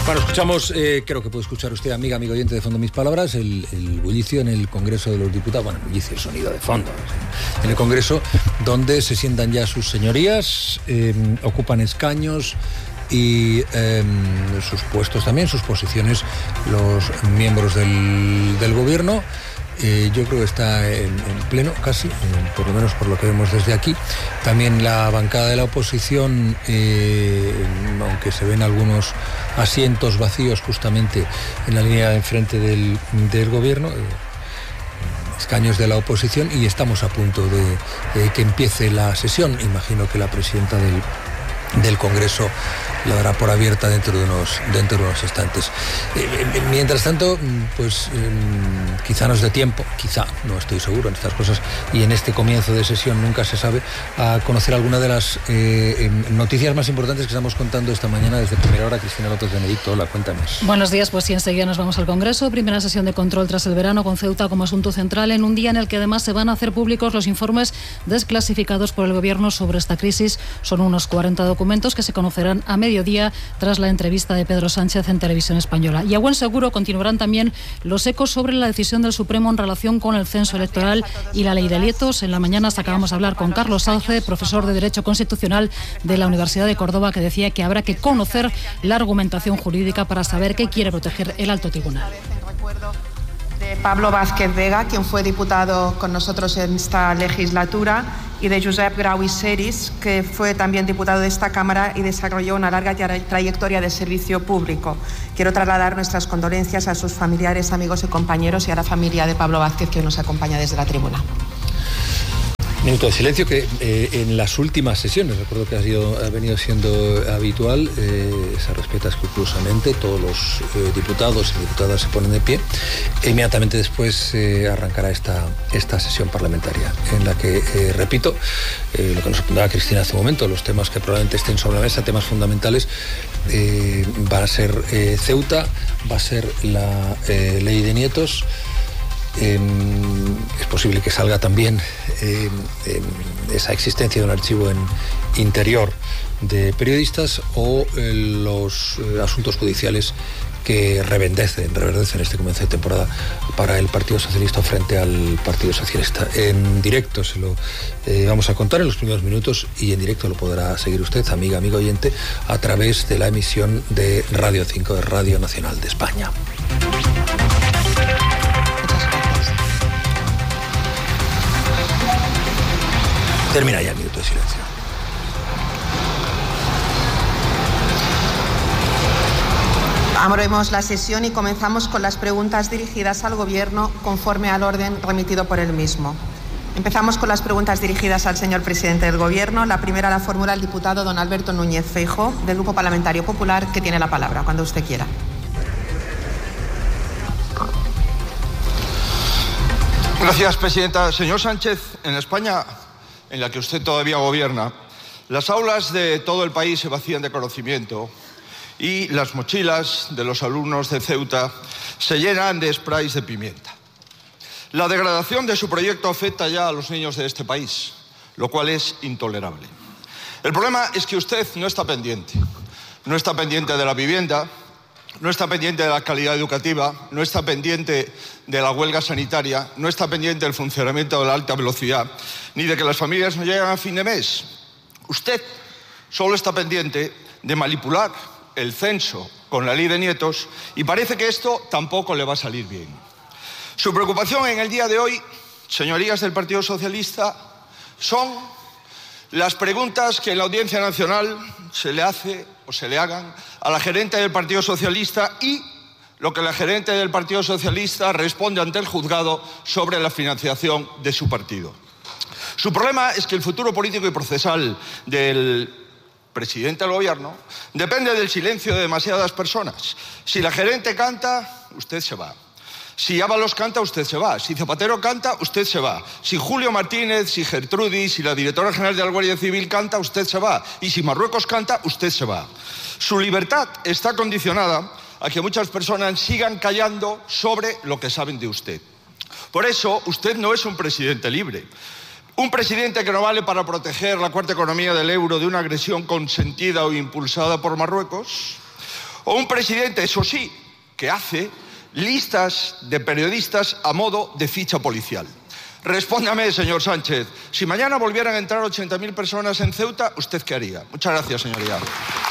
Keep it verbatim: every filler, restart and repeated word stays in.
Bueno, escuchamos, eh, creo que puede escuchar usted, amiga, amigo oyente de fondo mis palabras, el, el bullicio en el Congreso de los Diputados, bueno, el bullicio, el sonido de fondo, en el Congreso, donde se sientan ya sus señorías, eh, ocupan escaños y eh, sus puestos también, sus posiciones, los miembros del, del gobierno. Eh, yo creo que está en, en pleno, casi, eh, por lo menos por lo que vemos desde aquí. También la bancada de la oposición, eh, aunque se ven algunos asientos vacíos justamente en la línea de enfrente del, del gobierno, eh, escaños de la oposición, y estamos a punto de, de que empiece la sesión. Imagino que la presidenta del, del Congreso la dará por abierta dentro de unos, dentro de unos instantes. Eh, mientras tanto, pues eh, quizá nos dé tiempo, quizá, no estoy seguro en estas cosas, y en este comienzo de sesión nunca se sabe, a conocer alguna de las eh, noticias más importantes que estamos contando esta mañana desde primera hora. Cristina López Benedicto, hola, cuéntame. Buenos días, pues sí, enseguida nos vamos al Congreso. Primera sesión de control tras el verano, con Ceuta como asunto central, en un día en el que además se van a hacer públicos los informes desclasificados por el Gobierno sobre esta crisis. Son unos cuarenta documentos que se conocerán a mediodía tras la entrevista de Pedro Sánchez en Televisión Española. Y a buen seguro continuarán también los ecos sobre la decisión del Supremo en relación con el censo electoral y la ley de delitos. En la mañana acabamos de hablar con Carlos Sauce, profesor de Derecho Constitucional de la Universidad de Córdoba, que decía que habrá que conocer la argumentación jurídica para saber qué quiere proteger el alto tribunal. De Pablo Vázquez Vega, quien fue diputado con nosotros en esta legislatura, y de Josep Grau i Seris, que fue también diputado de esta Cámara y desarrolló una larga trayectoria de servicio público. Quiero trasladar nuestras condolencias a sus familiares, amigos y compañeros, y a la familia de Pablo Vázquez, que nos acompaña desde la tribuna. Minuto de silencio que eh, en las últimas sesiones, recuerdo que ha, sido, ha venido siendo habitual, eh, se respeta escrupulosamente, todos los eh, diputados y diputadas se ponen de pie. E inmediatamente después eh, arrancará esta, esta sesión parlamentaria, en la que, eh, repito, eh, lo que nos apuntaba Cristina hace un momento, los temas que probablemente estén sobre la mesa, temas fundamentales, eh, van a ser eh, Ceuta, va a ser la eh, ley de nietos. Eh, es posible que salga también eh, eh, esa existencia de un archivo en interior de periodistas o eh, los eh, asuntos judiciales que reverdecen, reverdecen este comienzo de temporada para el Partido Socialista frente al Partido Socialista. En directo se lo eh, vamos a contar en los primeros minutos, y en directo lo podrá seguir usted, amiga, amigo oyente, a través de la emisión de Radio cinco, de Radio Nacional de España. Termina ya el minuto de silencio. Abrimos la sesión y comenzamos con las preguntas dirigidas al Gobierno conforme al orden remitido por el mismo. Empezamos con las preguntas dirigidas al señor presidente del Gobierno. La primera la formula el diputado don Alberto Núñez Feijóo, del Grupo Parlamentario Popular, que tiene la palabra, cuando usted quiera. Gracias, presidenta. Señor Sánchez, en España, en la que usted todavía gobierna, las aulas de todo el país se vacían de conocimiento y las mochilas de los alumnos de Ceuta se llenan de sprays de pimienta. La degradación de su proyecto afecta ya a los niños de este país, lo cual es intolerable. El problema es que usted no está pendiente. No está pendiente de la vivienda, no está pendiente de la calidad educativa, no está pendiente de la huelga sanitaria, no está pendiente del funcionamiento de la alta velocidad, ni de que las familias no llegan a fin de mes. Usted solo está pendiente de manipular el censo con la ley de nietos, y parece que esto tampoco le va a salir bien. Su preocupación en el día de hoy, señorías del Partido Socialista, son las preguntas que en la Audiencia Nacional se le hace o se le hagan a la gerente del Partido Socialista, y lo que la gerente del Partido Socialista responde ante el juzgado sobre la financiación de su partido. Su problema es que el futuro político y procesal del presidente del Gobierno depende del silencio de demasiadas personas. Si la gerente canta, usted se va. Si Ábalos canta, usted se va. Si Zapatero canta, usted se va. Si Julio Martínez, si Gertrudis, si la directora general de la Guardia Civil canta, usted se va. Y si Marruecos canta, usted se va. Su libertad está condicionada a que muchas personas sigan callando sobre lo que saben de usted. Por eso, usted no es un presidente libre. Un presidente que no vale para proteger la cuarta economía del euro de una agresión consentida o impulsada por Marruecos. O un presidente, eso sí, que hace listas de periodistas a modo de ficha policial. Respóndame, señor Sánchez, si mañana volvieran a entrar ochenta mil personas en Ceuta, ¿usted qué haría? Muchas gracias, señoría.